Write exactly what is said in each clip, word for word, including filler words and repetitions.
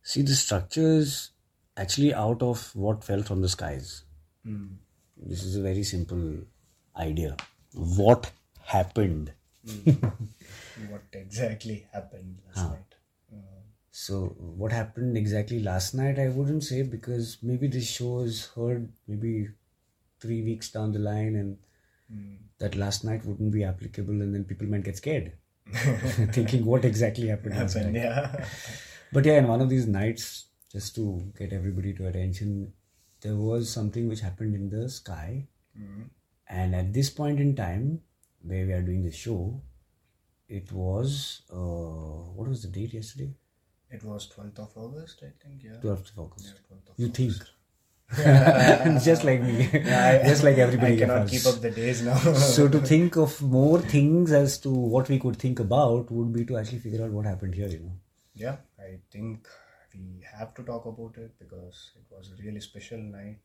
See, the structure is actually out of what fell from the skies. Mm. This is a very simple idea. What happened? What exactly happened last Huh. night? Uh, So, what happened exactly last night, I wouldn't say, because maybe this show is heard maybe three weeks down the line, and mm. that last night wouldn't be applicable, and then people might get scared, thinking what exactly happened last Happened, night. yeah. But yeah, in one of these nights, just to get everybody to attention, there was something which happened in the sky. Mm. And at this point in time, where we are doing the show, it was, uh, what was the date yesterday? It was twelfth of August, I think, yeah. twelfth of August. Yeah, twelfth of You think? August. Just like me. Yeah, I, Just like everybody I cannot else. keep up the days now. So to think of more things as to what we could think about would be to actually figure out what happened here, you know. Yeah, I think we have to talk about it because it was a really special night.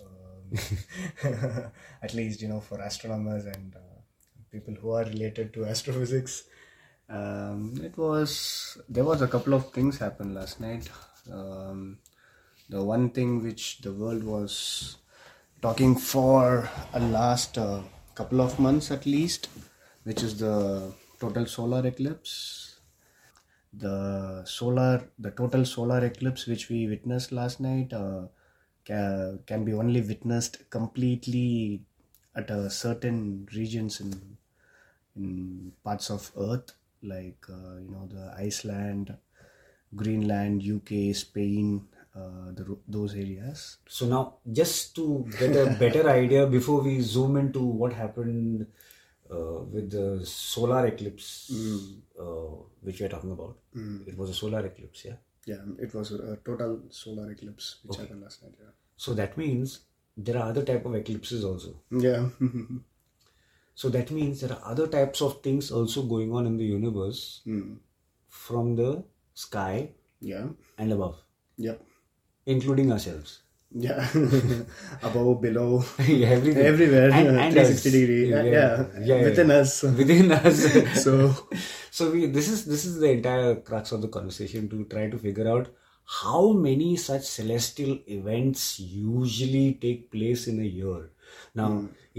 Um, at least, you know, for astronomers and uh, people who are related to astrophysics. Um, it was, there was a couple of things happened last night. Um, the one thing which the world was talking for a last uh, couple of months at least, which is the total solar eclipse. The solar, the total solar eclipse which we witnessed last night uh, can, can be only witnessed completely at a certain regions in in parts of Earth, like uh, you know, the Iceland, Greenland, U K, Spain, uh, the, those areas. So now, just to get a better idea before we zoom into what happened uh, with the solar eclipse, Mm. uh, which we are talking about, Mm. it was a solar eclipse, yeah? Yeah, it was a, a total solar eclipse which Okay. happened last night. Yeah. So that means there are other type of eclipses also. Yeah. So that means there are other types of things also going on in the universe mm. from the sky Yeah. and above, Yep. including ourselves. Yeah. Above, below, Yeah, everywhere. everywhere. And, and three sixty us. degree. Yeah. Yeah, Yeah. yeah, Within yeah. us. Within us. So. So we this is this is the entire crux of the conversation, to try to figure out how many such celestial events usually take place in a year. Now, Mm.